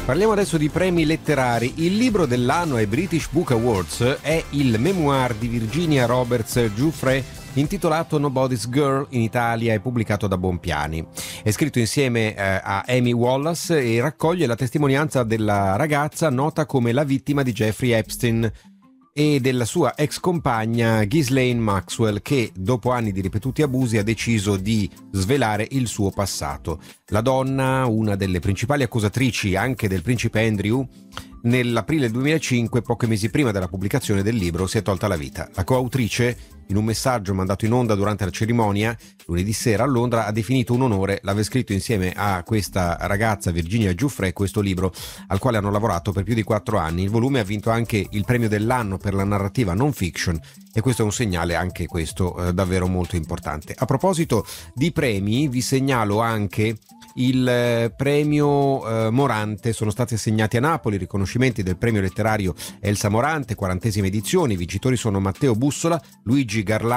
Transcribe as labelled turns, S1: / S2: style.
S1: Parliamo adesso di premi letterari. Il libro dell'anno ai British Book Awards è il memoir di Virginia Roberts Giuffre intitolato Nobody's Girl, in Italia è pubblicato da Bonpiani. È scritto insieme a Amy Wallace e raccoglie la testimonianza della ragazza nota come la vittima di Jeffrey Epstein e della sua ex compagna Ghislaine Maxwell, che dopo anni di ripetuti abusi ha deciso di svelare il suo passato. La donna, una delle principali accusatrici anche del principe Andrew, nell'aprile 2005, pochi mesi prima della pubblicazione del libro, si è tolta la vita. La coautrice, in un messaggio mandato in onda durante la cerimonia lunedì sera a Londra, ha definito un onore l'aver scritto insieme a questa ragazza Virginia Giuffre questo libro, al quale hanno lavorato per più di 4 anni. Il volume ha vinto anche il premio dell'anno per la narrativa non fiction e questo è un segnale, anche questo, davvero molto importante. A proposito di premi, vi segnalo anche il premio Morante. Sono stati assegnati a Napoli i riconoscimenti del premio letterario Elsa Morante, 40esima edizione. I vincitori sono Matteo Bussola, Luigi Garlando